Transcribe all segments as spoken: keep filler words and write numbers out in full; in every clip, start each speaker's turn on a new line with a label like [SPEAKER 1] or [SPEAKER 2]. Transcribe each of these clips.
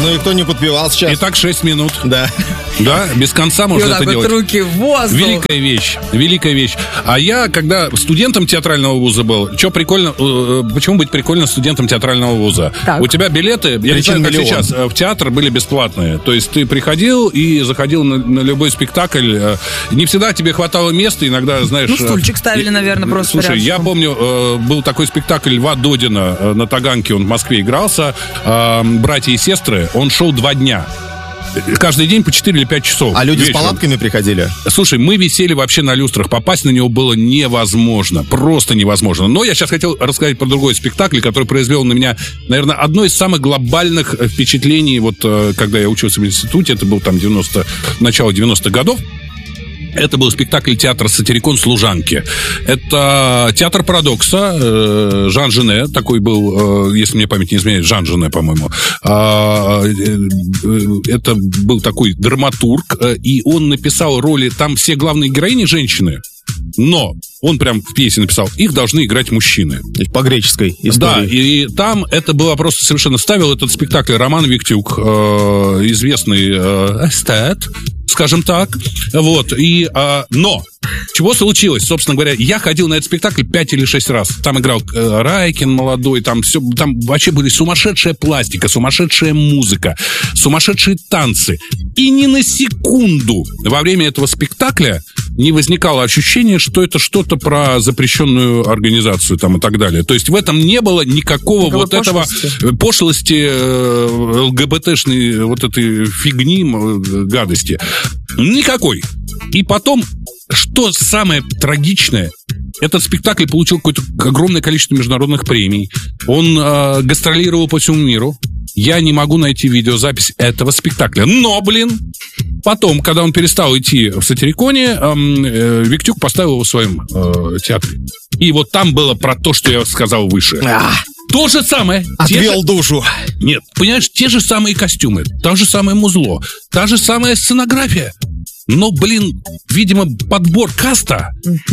[SPEAKER 1] Ну и кто не подпевал сейчас?
[SPEAKER 2] Итак, шесть минут.
[SPEAKER 1] Да.
[SPEAKER 2] Да, без конца можно это делать.
[SPEAKER 3] руки в воздух.
[SPEAKER 2] Великая вещь, великая вещь. А я, когда студентом театрального вуза был, что прикольно, э, почему быть прикольно студентом театрального вуза? Так. У тебя билеты, я не знаю, как сейчас, в театр были бесплатные. То есть ты приходил и заходил на, на любой спектакль. Не всегда тебе хватало места, иногда, знаешь...
[SPEAKER 3] Ну, стульчик ставили, наверное, просто
[SPEAKER 2] Слушай,
[SPEAKER 3] рядышком.
[SPEAKER 2] Я помню, э, был такой спектакль Льва Додина э, на Таганке, он в Москве игрался, э, «Братья и сестры», он шел два дня. Каждый день по четыре или пять часов.
[SPEAKER 1] А люди
[SPEAKER 2] вечером.
[SPEAKER 1] с палатками приходили?
[SPEAKER 2] Слушай, мы висели вообще на люстрах. Попасть на него было невозможно. Просто невозможно. Но я сейчас хотел рассказать про другой спектакль, который произвел на меня, наверное, одно из самых глобальных впечатлений. Вот когда я учился в институте, это был там девяносто, начало девяностых годов. Это был спектакль театра «Сатирикон. Служанки». Это театр парадокса. Жан Жене, такой был, если мне память не изменяет, Жан Жене, по-моему. Это был такой драматург, и он написал роли, там все главные героини женщины, но он прям в пьесе написал, их должны играть мужчины.
[SPEAKER 1] По греческой истории.
[SPEAKER 2] Да, и там это было просто совершенно... Ставил этот спектакль Роман Виктюк, известный эстет, скажем так. Вот, и... Но... Чего случилось? Собственно говоря, я ходил на этот спектакль пять или шесть раз. Там играл э, Райкин молодой, там все, там вообще были сумасшедшая пластика, сумасшедшая музыка, сумасшедшие танцы. И ни на секунду во время этого спектакля не возникало ощущения, что это что-то про запрещенную организацию там и так далее. То есть в этом не было никакого Никакой вот пошлости. этого пошлости, э, ЛГБТшной вот этой фигни, гадости. Никакой. И потом... Что самое трагичное, этот спектакль получил какое-то огромное количество международных премий. Он э, гастролировал по всему миру. Я не могу найти видеозапись этого спектакля. Но, блин, потом, когда он перестал идти в Сатириконе, э, э, Виктюк поставил его в своем э, театре. И вот там было про то, что я сказал выше. То же самое.
[SPEAKER 1] Отвел
[SPEAKER 2] же...
[SPEAKER 1] душу.
[SPEAKER 2] Нет, понимаешь, те же самые костюмы, то же самое музло, та же самая сценография. Но, блин, видимо, подбор каста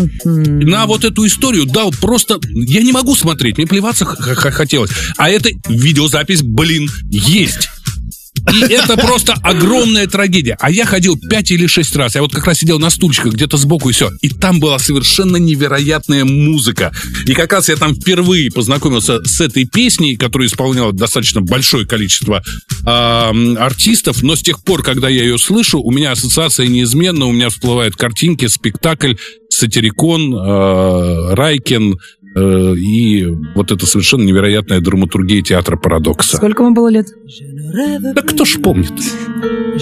[SPEAKER 2] на вот эту историю дал просто... Я не могу смотреть, мне плеваться х- х- хотелось. А эта видеозапись, блин, есть. И это просто огромная трагедия. А я ходил пять или шесть раз. Я вот как раз сидел на стульчиках где-то сбоку и все. И там была совершенно невероятная музыка. И как раз я там впервые познакомился с этой песней, которую исполняло достаточно большое количество э, артистов. Но с тех пор, когда я ее слышу, у меня ассоциация неизменна. У меня всплывают картинки, спектакль, Сатирикон, э, Райкин э, и вот эта совершенно невероятная драматургия театра парадокса.
[SPEAKER 3] Сколько вам было лет?
[SPEAKER 2] Да кто ж помнит?